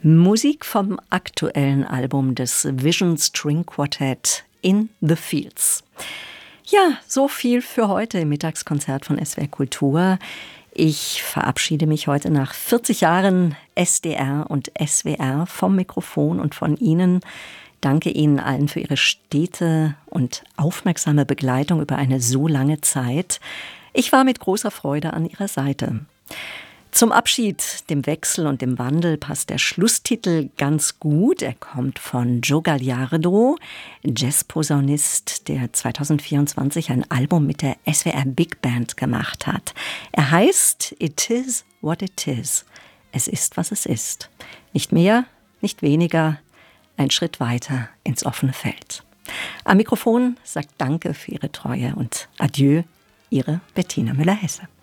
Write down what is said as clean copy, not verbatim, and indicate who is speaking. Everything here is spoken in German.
Speaker 1: Musik vom aktuellen Album des Vision String Quartet In the Fields. Ja, so viel für heute im Mittagskonzert von SWR Kultur. Ich verabschiede mich heute nach 40 Jahren SDR und SWR vom Mikrofon und von Ihnen. Danke Ihnen allen für Ihre stete und aufmerksame Begleitung über eine so lange Zeit. Ich war mit großer Freude an Ihrer Seite. Zum Abschied, dem Wechsel und dem Wandel passt der Schlusstitel ganz gut. Er kommt von Joe Gagliardo, Jazzposaunist, der 2024 ein Album mit der SWR Big Band gemacht hat. Er heißt It Is What It Is. Es ist, was es ist. Nicht mehr, nicht weniger, ein Schritt weiter ins offene Feld. Am Mikrofon sagt Danke für Ihre Treue und Adieu, Ihre Bettina Müller-Hesse.